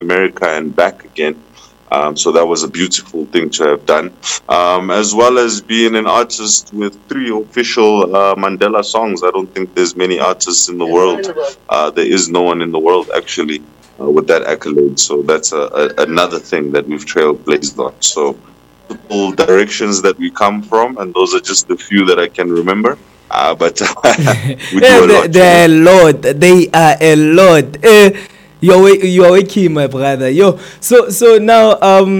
America and back again. So that was a beautiful thing to have done, as well as being an artist with 3 official Mandela songs. I don't think there's many artists in the world. There is no one in the world actually with that accolade. So that's another thing that we've trailblazed on. So multiple directions that we come from, and those are just the few that I can remember. But we do a lot. They're a lot. They are a lot. You're waking, my brother. Yo, so now,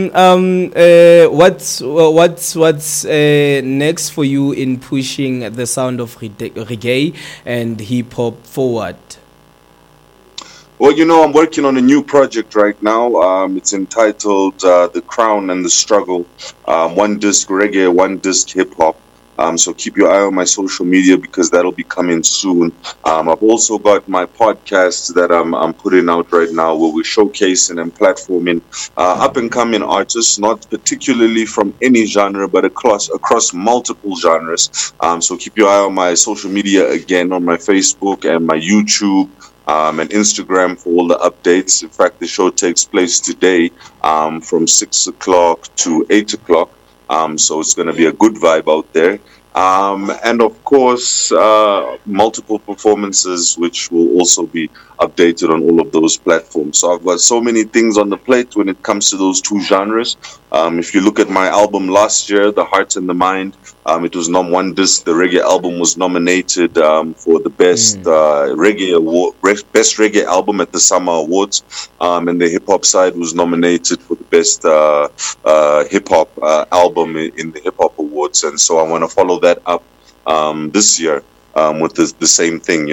what's next for you in pushing the sound of reggae and hip hop forward? Well, I'm working on a new project right now. It's entitled "The Crown and the Struggle." 1 disc reggae, 1 disc hip hop. So keep your eye on my social media because that'll be coming soon. I've also got my podcast that I'm putting out right now where we're showcasing and platforming up and coming artists, not particularly from any genre, but across multiple genres. So keep your eye on my social media again, on my Facebook and my YouTube and Instagram for all the updates. In fact, the show takes place today from 6 o'clock to 8 o'clock. So it's going to be a good vibe out there. And of course, multiple performances, which will also be updated on all of those platforms. So I've got so many things on the plate when it comes to those 2 genres. If you look at my album last year, The Heart and the Mind, it was 1 disc. The reggae album was nominated for the best reggae award, best reggae album at the Summer Awards, and the hip hop side was nominated for the best hip hop album in the hip hop awards. And so I want to follow that up this year with the same thing,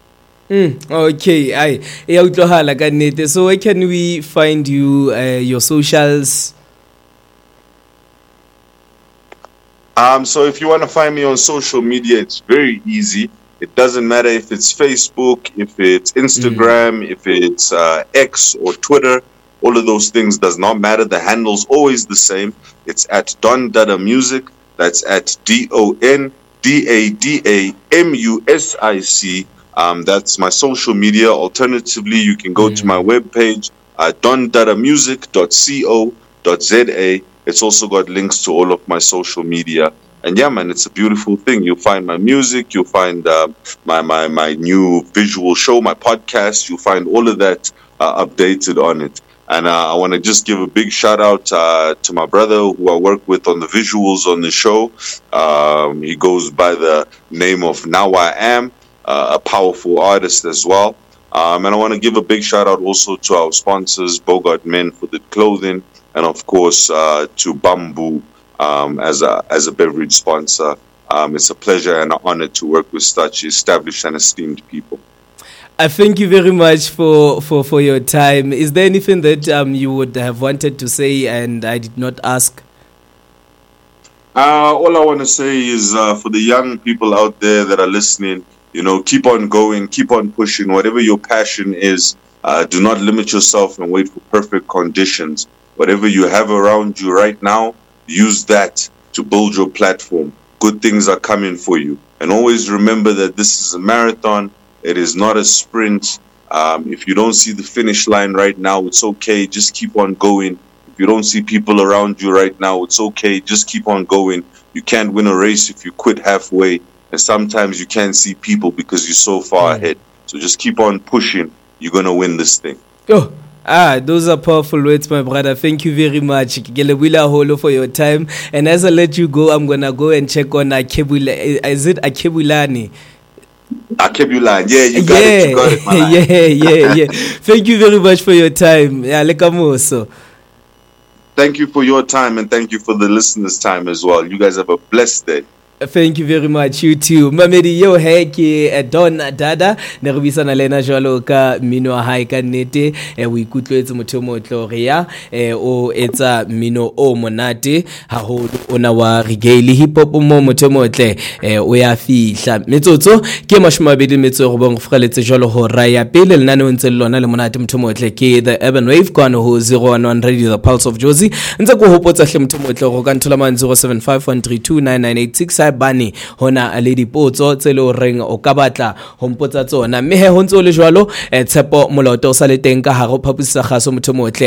Okay, so where can we find you, your socials? So if you want to find me on social media, it's very easy. It doesn't matter if it's Facebook, if it's Instagram, if it's X or Twitter. All of those things does not matter. The handle's always the same. It's at Don Dada Music. That's at DonDadaMusic. That's my social media. Alternatively, you can go to my webpage, dondadamusic.co.za. It's also got links to all of my social media. And yeah, man, it's a beautiful thing. You'll find my music. You'll find my new visual show, my podcast. You'll find all of that updated on it. And I want to just give a big shout out to my brother who I work with on the visuals on the show. He goes by the name of Now I Am, a powerful artist as well. And I want to give a big shout out also to our sponsors, Bogart Men for the clothing, and of course to Bamboo as a beverage sponsor. It's a pleasure and an honor to work with such established and esteemed people. I thank you very much for your time. Is there anything that you would have wanted to say and I did not ask? All I want to say is for the young people out there that are listening, keep on going, keep on pushing. Whatever your passion is, do not limit yourself and wait for perfect conditions. Whatever you have around you right now, use that to build your platform. Good things are coming for you. And always remember that this is a marathon. It is not a sprint. If you don't see the finish line right now, it's okay. Just keep on going. If you don't see people around you right now, it's okay. Just keep on going. You can't win a race if you quit halfway. And sometimes you can't see people because you're so far ahead. So just keep on pushing. You're going to win this thing. Those are powerful words, my brother. Thank you very much. Gelebula Holo for your time. And as I let you go, I'm going to go and check on Akebula. Is it Akebulani? Akebulani. Yeah, you got it. You got it, man. Yeah. Thank you very much for your time. Thank you for your time and thank you for the listeners' time as well. You guys have a blessed day. Thank you very much. You too. Mamedi yo ke Don Dada ne re bisana lena jwalo ka mino a hae ka nnete o ikutlwetse motho mo tloria o etsa mino o monate haholo ona wa reggae le hip hop mo motho motle o ya fihla metsotso ke 20 go bong freletse jwalo ho raya pele lenane o ntse lona le monate motho motle ke the Urban Wave kwana ho 011 Radio the Pulse of Jozi ntse go hopotsa hle motho motle go ka nthola man 0751329986 bane hona le dipotso tse le reng o ka batla ho mpotsa tsona mme he ho ntse le jwalo Tshepo Moloto o sa le teng ka hare ho phaposisa kgaso motho motle